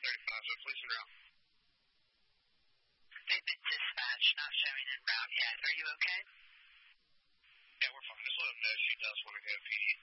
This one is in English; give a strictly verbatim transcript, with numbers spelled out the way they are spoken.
thirty-five, so police en route. They've been dispatched, not showing en route yet. Are you okay? Yeah, we're fine. Just let them know she does want to go P D.